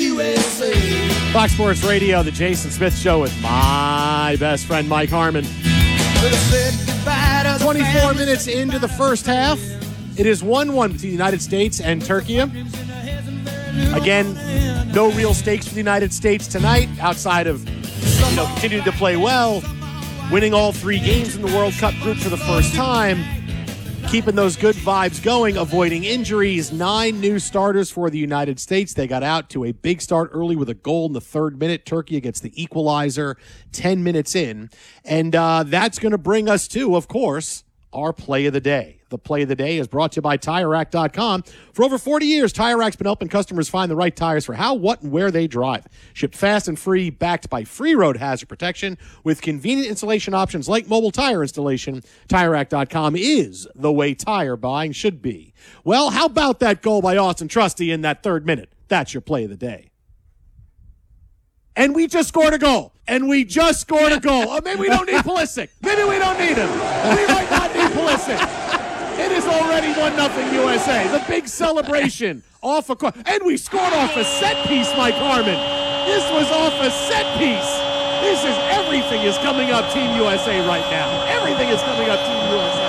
USA. Fox Sports Radio, the Jason Smith Show with my best friend, Mike Harmon. 24 minutes into the first half. It is 1-1 between the United States and Turkey. Again, no real stakes for the United States tonight outside of continuing to play well, winning all 3 games in the World Cup group for the first time, keeping those good vibes going, avoiding injuries. 9 new starters for the United States. They got out to a big start early with a goal in the 3rd minute. Turkey against the equalizer 10 minutes in. And that's going to bring us to, of course, our play of the day. The play of the day is brought to you by TireRack.com. For over 40 years, Tire Rack's been helping customers find the right tires for how, what, and where they drive. Shipped fast and free, backed by free road hazard protection with convenient installation options like mobile tire installation. TireRack.com is the way tire buying should be. Well, how about that goal by Austin Trusty in that 3rd minute? That's your play of the day. And we just scored a goal. Oh, maybe we don't need Pulisic. Maybe we don't need him. We might not need Pulisic. It is already 1-0 USA. The big celebration off a court. And we scored off a set piece, Mike Harmon. This was off a set piece. Everything is coming up Team USA right now. Everything is coming up Team USA.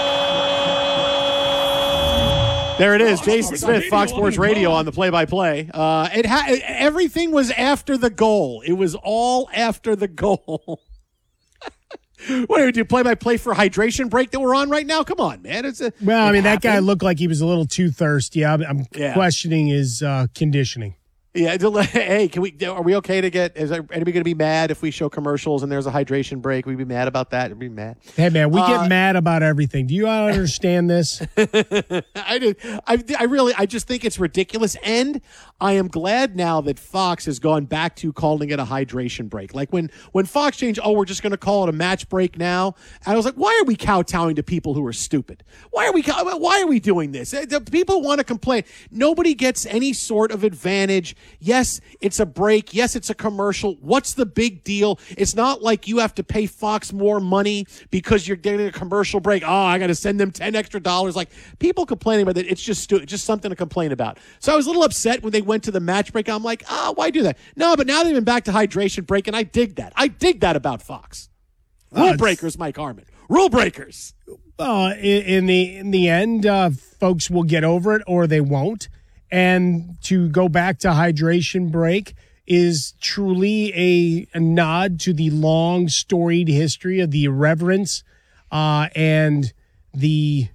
There it is, Jason Smith, Fox Sports Radio on the play-by-play. Everything was after the goal. It was all after the goal. What do we do, play-by-play for hydration break that we're on right now? Come on, man. That guy looked like he was a little too thirsty. I'm questioning his conditioning. Yeah. Hey, are we okay to is anybody going to be mad if we show commercials and there's a hydration break? We'd be mad about that. We'd be mad. Hey, man, we get mad about everything. Do you understand this? I do. I just think it's ridiculous. And I am glad now that Fox has gone back to calling it a hydration break. Like when Fox changed, we're just going to call it a match break now. And I was like, why are we kowtowing to people who are stupid? Why are we doing this? The people want to complain. Nobody gets any sort of advantage. Yes, it's a break. Yes, it's a commercial. What's the big deal? It's not like you have to pay Fox more money because you're getting a commercial break. Oh, I got to send them $10 extra. Like, people complaining about it, it's just something to complain about. So I was a little upset when they went to the match break. I'm like, why do that? No, but now they've been back to hydration break, and I dig that. I dig that about Fox. Rule breakers, Mike Harmon. Rule breakers. In the end, folks will get over it or they won't. And to go back to hydration break is truly a nod to the long storied history of the irreverence and the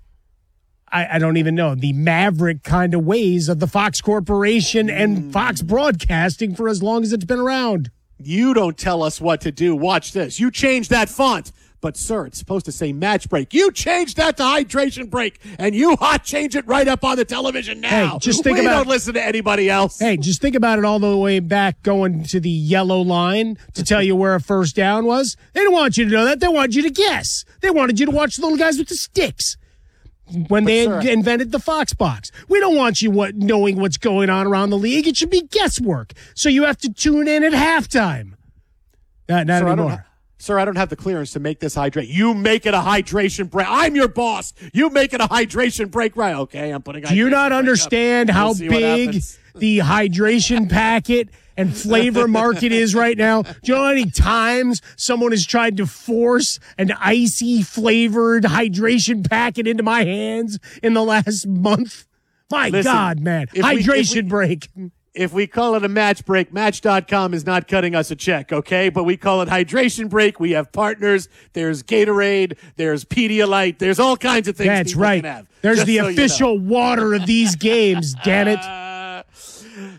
I don't even know, the maverick kind of ways of the Fox Corporation and Fox Broadcasting for as long as it's been around. You don't tell us what to do. Watch this. You change that font. But, sir, it's supposed to say match break. You changed that to hydration break, and you hot change it right up on the television now. Hey, we don't listen to anybody else. Hey, just think about it all the way back going to the yellow line to tell you where a first down was. They didn't want you to know that. They wanted you to guess. They wanted you to watch the little guys with the sticks when they invented the Fox box. We don't want you knowing what's going on around the league. It should be guesswork. So you have to tune in at halftime. Not anymore. Sir, I don't have the clearance to make this hydrate. You make it a hydration break. I'm your boss. You make it a hydration break, right? Okay, I'm putting. Do you not understand how big the hydration packet and flavor market is right now? Do you know how many times someone has tried to force an icy flavored hydration packet into my hands in the last month? Listen, God, man. Hydration break. If we call it a match break, Match.com is not cutting us a check, okay? But we call it hydration break. We have partners. There's Gatorade. There's Pedialyte. There's all kinds of things. That's right. Can have. There's the official water of these games, damn it.